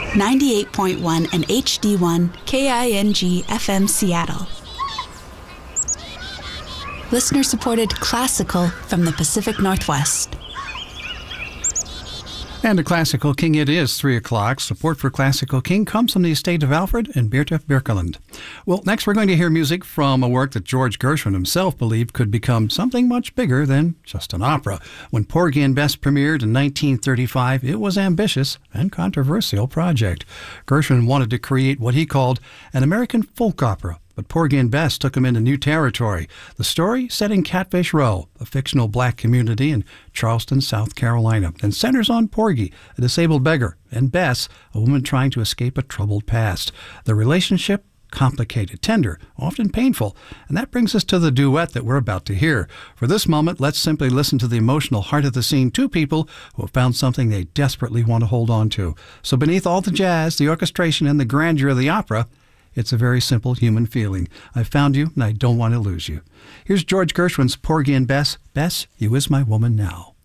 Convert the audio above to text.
98.1 and HD1 KING FM Seattle. Listener-supported classical from the Pacific Northwest. And to Classical King it is, 3 o'clock. Support for Classical King comes from the estate of Alfred and Beerta Birkeland. Well, next we're going to hear music from a work that George Gershwin himself believed could become something much bigger than just an opera. When Porgy and Bess premiered in 1935, it was an ambitious and controversial project. Gershwin wanted to create what he called an American folk opera, but Porgy and Bess took him into new territory. The story set in Catfish Row, a fictional black community in Charleston, South Carolina, and centers on Porgy, a disabled beggar, and Bess, a woman trying to escape a troubled past. The relationship, complicated, tender, often painful, and that brings us to the duet that we're about to hear. For this moment, let's simply listen to the emotional heart of the scene, two people who have found something they desperately want to hold on to. So beneath all the jazz, the orchestration, and the grandeur of the opera, it's a very simple human feeling. I've found you, and I don't want to lose you. Here's George Gershwin's Porgy and Bess. Bess, you is my woman now.